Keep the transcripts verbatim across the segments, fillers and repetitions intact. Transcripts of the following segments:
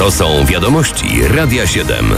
To są wiadomości Radia siedem.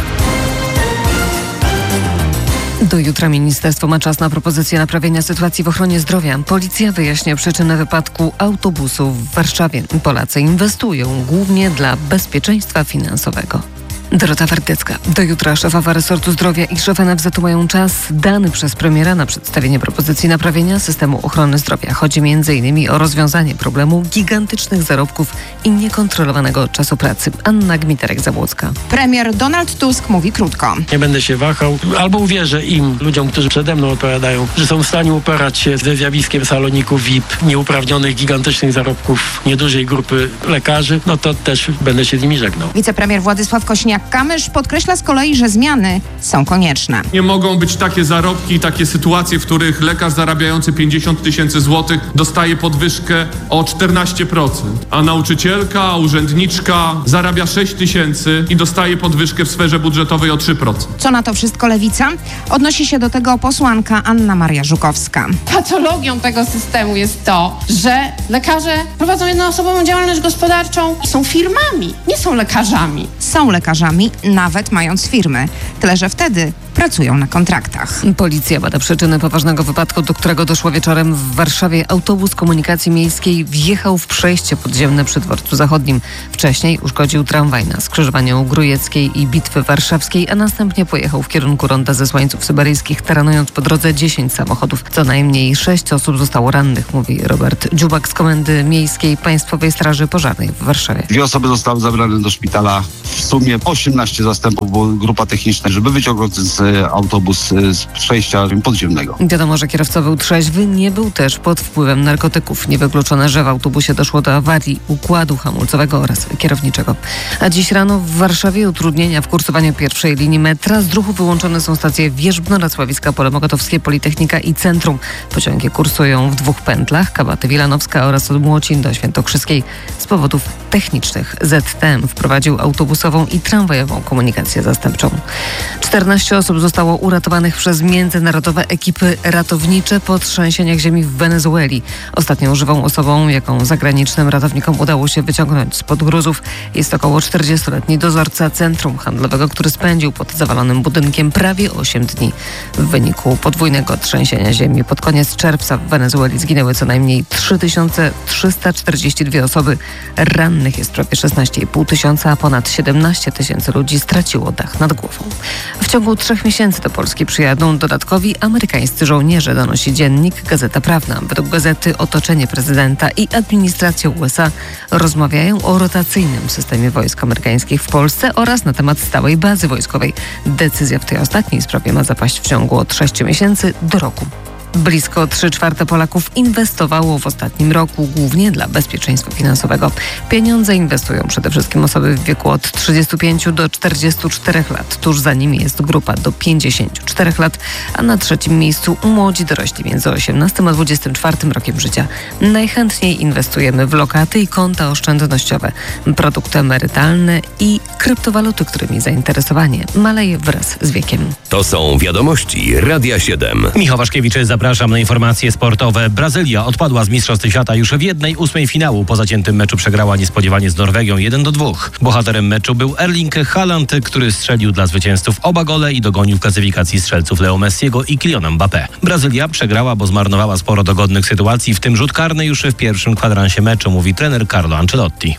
Do jutra ministerstwo ma czas na propozycję naprawienia sytuacji w ochronie zdrowia. Policja wyjaśnia przyczynę wypadku autobusu w Warszawie. Polacy inwestują głównie dla bezpieczeństwa finansowego. Dorota Wardecka. Do jutra szefowa resortu zdrowia i szef N F Z mają czas dany przez premiera na przedstawienie propozycji naprawienia systemu ochrony zdrowia. Chodzi między innymi o rozwiązanie problemu gigantycznych zarobków i niekontrolowanego czasu pracy. Anna Gmiterek-Zabłocka. Premier Donald Tusk mówi krótko. Nie będę się wahał, albo uwierzę im, ludziom, którzy przede mną odpowiadają, że są w stanie uporać się ze zjawiskiem saloników V I P, nieuprawnionych, gigantycznych zarobków niedużej grupy lekarzy, no to też będę się z nimi żegnał. Wicepremier Władysław Kosiniak-Kamysz podkreśla z kolei, że zmiany są konieczne. Nie mogą być takie zarobki, takie sytuacje, w których lekarz zarabiający pięćdziesiąt tysięcy złotych dostaje podwyżkę o czternaście procent, a nauczycielka, urzędniczka zarabia sześć tysięcy i dostaje podwyżkę w sferze budżetowej o trzy procent. Co na to wszystko Lewica? Odnosi się do tego posłanka Anna Maria Żukowska. Patologią tego systemu jest to, że lekarze prowadzą jednoosobową działalność gospodarczą i są firmami, nie są lekarzami. Są lekarzami, nawet mając firmy. Tyle, że wtedy pracują na kontraktach. Policja bada przyczyny poważnego wypadku, do którego doszło wieczorem w Warszawie. Autobus komunikacji miejskiej wjechał w przejście podziemne przy Dworcu Zachodnim. Wcześniej uszkodził tramwaj na skrzyżowaniu Grujeckiej i Bitwy Warszawskiej, a następnie pojechał w kierunku ronda Zesłańców Syberyjskich, taranując po drodze dziesięć samochodów. Co najmniej sześć osób zostało rannych, mówi Robert Dziubak z Komendy Miejskiej Państwowej Straży Pożarnej w Warszawie. Dwie osoby zostały zabrane do szpitala. W sumie osiemnaście zastępów, bo grupa techniczna, żeby wyciągnąć z autobus z przejścia podziemnego. Wiadomo, że kierowca był trzeźwy, nie był też pod wpływem narkotyków. Niewykluczone, że w autobusie doszło do awarii układu hamulcowego oraz kierowniczego. A dziś rano w Warszawie utrudnienia w kursowaniu pierwszej linii metra. Z ruchu wyłączone są stacje Wierzbno, Racławicka, Pole Mokotowskie, Politechnika i Centrum. Pociągi kursują w dwóch pętlach, Kabaty Wilanowska oraz od Młocin do Świętokrzyskiej. Z powodów technicznych Z T M wprowadził autobusową i tramwajową komunikację zastępczą. czternaście osób zostało uratowanych przez międzynarodowe ekipy ratownicze po trzęsieniach ziemi w Wenezueli. Ostatnią żywą osobą, jaką zagranicznym ratownikom udało się wyciągnąć spod gruzów, jest około czterdziestoletni dozorca centrum handlowego, który spędził pod zawalonym budynkiem prawie osiem dni. W wyniku podwójnego trzęsienia ziemi pod koniec czerwca w Wenezueli zginęły co najmniej trzy tysiące trzysta czterdzieści dwie osoby. Rannych jest prawie szesnaście i pół tysiąca, a ponad siedemnaście tysięcy ludzi straciło dach nad głową. W ciągu trzech miesięcy do Polski przyjadą dodatkowi amerykańscy żołnierze, donosi dziennik Gazeta Prawna. Według gazety otoczenie prezydenta i administracja U S A rozmawiają o rotacyjnym systemie wojsk amerykańskich w Polsce oraz na temat stałej bazy wojskowej. Decyzja w tej ostatniej sprawie ma zapaść w ciągu od sześciu miesięcy do roku. Blisko trzy czwarte Polaków inwestowało w ostatnim roku głównie dla bezpieczeństwa finansowego. Pieniądze inwestują przede wszystkim osoby w wieku od trzydziestu pięciu do czterdziestu czterech lat. Tuż za nimi jest grupa do pięćdziesięciu czterech lat, a na trzecim miejscu młodzi dorośli między osiemnastym a dwudziestym czwartym rokiem życia. Najchętniej inwestujemy w lokaty i konta oszczędnościowe, produkty emerytalne i kryptowaluty, którymi zainteresowanie maleje wraz z wiekiem. To są wiadomości Radia siedem. Michał Waszkiewicz, zapraszam na informacje sportowe. Brazylia odpadła z Mistrzostw Świata już w jednej ósmej finału. Po zaciętym meczu przegrała niespodziewanie z Norwegią jeden do dwóch. Bohaterem meczu był Erling Haaland, który strzelił dla zwycięzców oba gole i dogonił w klasyfikacji strzelców Leo Messiego i Kyliana Mbappé. Brazylia przegrała, bo zmarnowała sporo dogodnych sytuacji, w tym rzut karny już w pierwszym kwadransie meczu, mówi trener Carlo Ancelotti.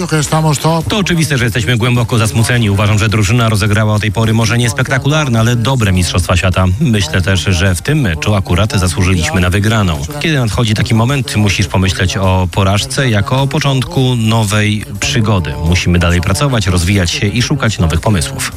To oczywiste, że jesteśmy głęboko zasmuceni. Uważam, że drużyna rozegrała o tej pory może nie spektakularne, ale dobre Mistrzostwa Świata. Myślę też, że w tym meczu akurat zasłużyliśmy na wygraną. Kiedy nadchodzi taki moment, musisz pomyśleć o porażce jako o początku nowej przygody. Musimy dalej pracować, rozwijać się i szukać nowych pomysłów.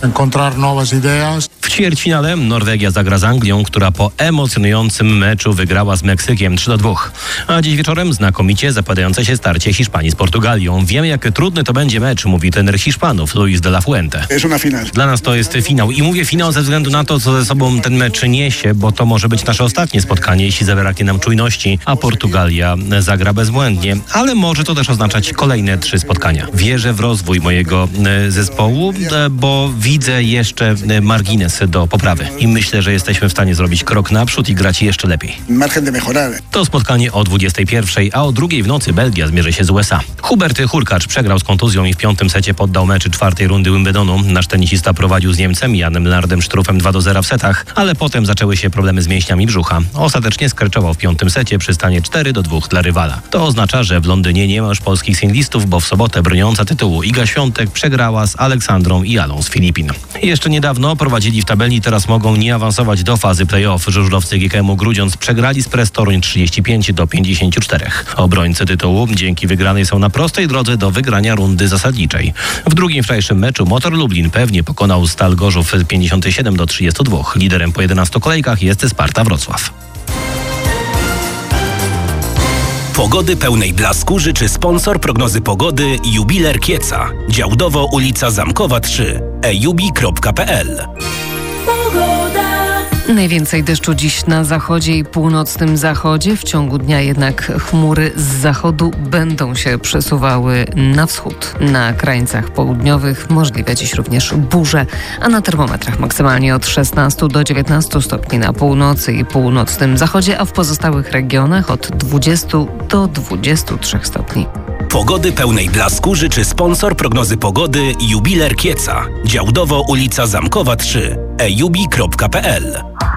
W ćwierćfinale Norwegia zagra z Anglią, która po emocjonującym meczu wygrała z Meksykiem trzy do dwóch. A dziś wieczorem znakomicie zapadające się starcie Hiszpanii z Portugalią. Wiemy, jak trudny to będzie mecz, mówi trener Hiszpanów Luis de la Fuente. Dla nas to jest finał i mówię finał ze względu na to, co ze sobą ten mecz niesie, bo to może być nasze ostatnie spotkanie, jeśli zabraknie nam czujności, a Portugalia zagra bezbłędnie. Ale może to też oznaczać kolejne trzy spotkania. Wierzę w rozwój mojego zespołu, bo widzę jeszcze margines szans do poprawy. I myślę, że jesteśmy w stanie zrobić krok naprzód i grać jeszcze lepiej. To spotkanie o dwudziestej pierwszej, a o drugiej w nocy Belgia zmierzy się z U S A. Hubert Hurkacz przegrał z kontuzją i w piątym secie poddał mecz czwartej rundy Wimbledonu. Nasz tenisista prowadził z Niemcem Janem Lardem Sztrufem dwa do zera w setach, ale potem zaczęły się problemy z mięśniami brzucha. Ostatecznie skraczował w piątym secie przy stanie cztery do dwóch dla rywala. To oznacza, że w Londynie nie ma już polskich singlistów, bo w sobotę broniąca tytułu Iga Świątek przegrała z Aleksandrą Ialą z Filipin. Jeszcze niedawno prowadzili w tabeli, teraz mogą nie awansować do fazy play-off. Żużlowcy G K M-u Grudziądz przegrali z Press Toruń trzydzieści pięć do pięćdziesięciu czterech. Obrońcy tytułu dzięki wygranej są na prostej drodze do wygrania rundy zasadniczej. W drugim wczorajszym meczu Motor Lublin pewnie pokonał Stal Gorzów pięćdziesiąt siedem do trzydziestu dwóch. Liderem po jedenastu kolejkach jest Sparta Wrocław. Pogody pełnej blasku życzy sponsor prognozy pogody Jubiler Kieca. Działdowo ulica Zamkowa trzy. e jubi kropka p l. Najwięcej deszczu dziś na zachodzie i północnym zachodzie. W ciągu dnia jednak chmury z zachodu będą się przesuwały na wschód. Na krańcach południowych możliwe dziś również burze, a na termometrach maksymalnie od szesnastu do dziewiętnastu stopni na północy i północnym zachodzie, a w pozostałych regionach od dwudziestu do dwudziestu trzech stopni. Pogody pełnej blasku życzy sponsor prognozy pogody Jubiler Kieca. Działdowo ulica Zamkowa trzy. e jubi kropka p l.